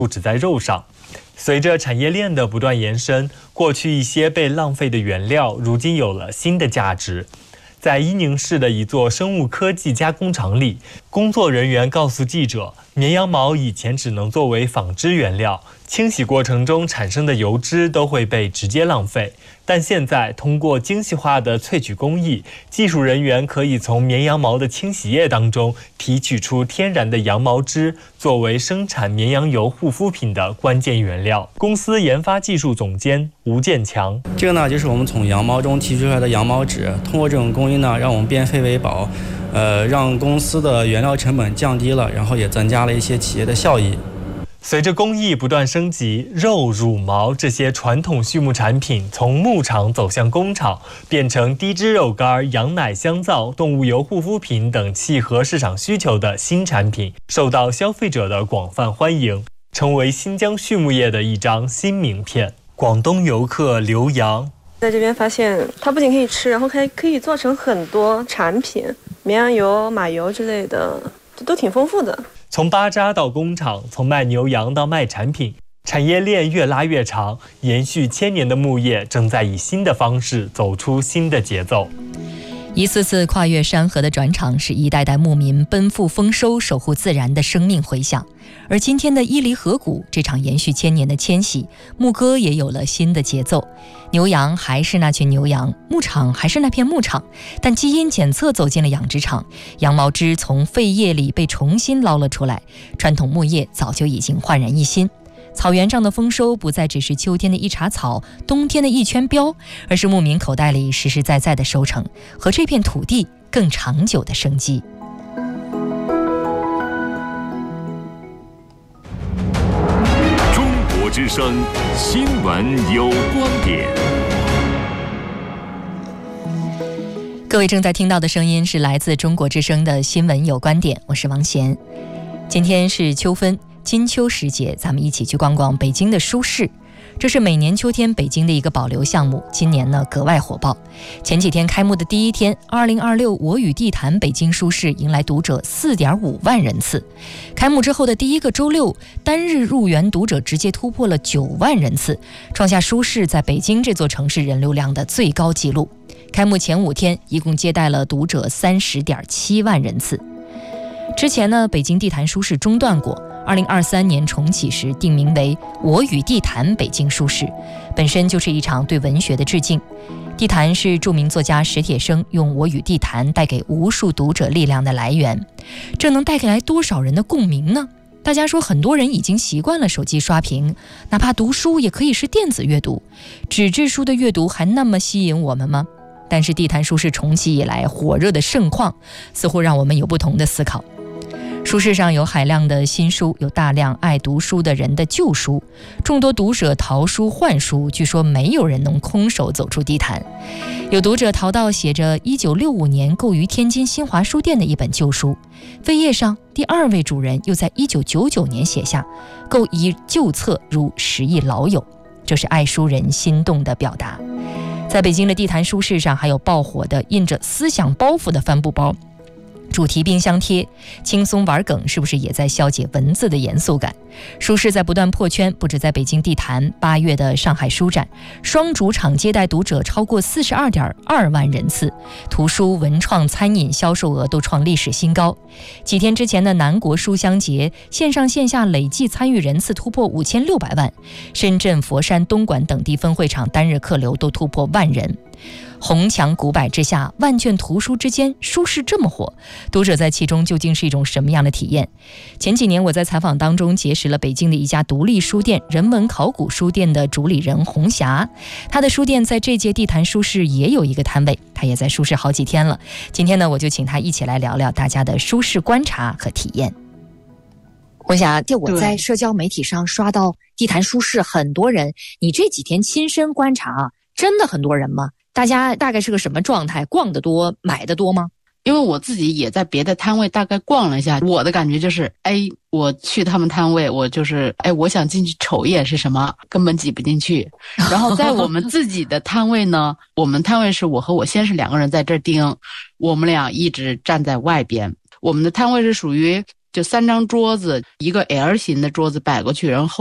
不止在肉上。随着产业链的不断延伸，过去一些被浪费的原料，如今有了新的价值。在伊宁市的一座生物科技加工厂里，工作人员告诉记者，绵羊毛以前只能作为纺织原料，清洗过程中产生的油脂都会被直接浪费。但现在通过精细化的萃取工艺，技术人员可以从绵羊毛的清洗液当中提取出天然的羊毛脂，作为生产绵羊油护肤品的关键原料。公司研发技术总监吴建强， 这个呢就是我们从羊毛中提取出来的羊毛脂，通过这种工艺呢，让我们变废为宝，让公司的原料成本降低了，然后也增加了一些企业的效益。 随着工艺不断升级，肉、乳毛这些传统畜牧产品从牧场走向工厂，变成低脂肉干、羊奶、香皂、动物油护肤品等契合市场需求的新产品，受到消费者的广泛欢迎，成为新疆畜牧业的一张新名片。广东游客刘洋在这边发现，它不仅可以吃，然后还可以做成很多产品，绵羊油、马油之类的，都挺丰富的。 从巴扎到工厂，从卖牛羊到卖产品，产业链越拉越长，延续千年的牧业正在以新的方式走出新的节奏。 一次次跨越山河的转场，使一代代牧民奔赴丰收，守护自然的生命回响。而今天的伊犁河谷，这场延续千年的迁徙，牧歌也有了新的节奏。牛羊还是那群牛羊，牧场还是那片牧场，但基因检测走进了养殖场，羊毛脂从废液里被重新捞了出来，传统牧业早就已经焕然一新。草原上的丰收不再只是秋天的一茬草，冬天的一圈膘，而是牧民口袋里实实在在的收成和这片土地更长久的生机。 中国之声新闻有观点。 各位正在听到的声音是来自中国之声的新闻有观点，我是王贤。今天是秋分，金秋时节，咱们一起去逛逛北京的书市。这是每年秋天北京的一个保留项目，今年呢格外火爆。前几天开幕的第一天，2026我与地坛北京书市迎来读者4.5万人次。开幕之后的第一个周六，单日入园读者直接突破了9万人次，创下书市在北京这座城市人流量的最高纪录。开幕前5天，一共接待了读者30.7万人次。之前呢，北京地坛书市中断过，2023年重启时定名为我与地坛北京书市，本身就是一场对文学的致敬。地坛是著名作家史铁生用我与地坛带给无数读者力量的来源，这能带来多少人的共鸣呢？大家说很多人已经习惯了手机刷屏，哪怕读书也可以是电子阅读，纸质书的阅读还那么吸引我们吗？但是地坛书市重启以来火热的盛况，似乎让我们有不同的思考。书市上有海量的新书，有大量爱读书的人的旧书，众多读者淘书换书，据说没有人能空手走出地坛。有读者淘到写着1965年购于天津新华书店的一本旧书，扉页上第2位主人又在1999年写下购一旧册如10亿老友，这是爱书人心动的表达。在北京的地坛书市上，还有爆火的印着思想包袱的帆布包，主题冰箱贴，轻松玩梗，是不是也在消解文字的严肃感？书市在不断破圈，不止在北京地坛，8月的上海书展，双主场接待读者超过42.2万人次，图书、文创、餐饮销售额都创历史新高。几天之前的南国书香节，线上线下累计参与人次突破5600万，深圳、佛山、东莞等地分会场单日客流都突破10000人。红墙古柏之下，万卷图书之间，书市这么火，读者在其中究竟是一种什么样的体验？前几年我在采访当中结识了北京的一家独立书店人文考古书店的主理人红霞，他的书店在这届地坛书市也有一个摊位，他也在书市好几天了。今天呢，我就请他一起来聊聊大家的书市观察和体验。 红霞，就我在社交媒体上刷到地坛书市很多人，你这几天亲身观察，真的很多人吗？大家大概是个什么状态？逛得多，买得多吗？ 因为我自己也在别的摊位大概逛了一下，我的感觉就是，我去他们摊位，我就是，我想进去瞅一眼是什么，根本挤不进去。然后在我们自己的摊位呢，我们摊位是我和我先生2个人在这儿盯，我们俩一直站在外边。我们的摊位是属于就3张桌子，一个 L 型的桌子摆过去，然后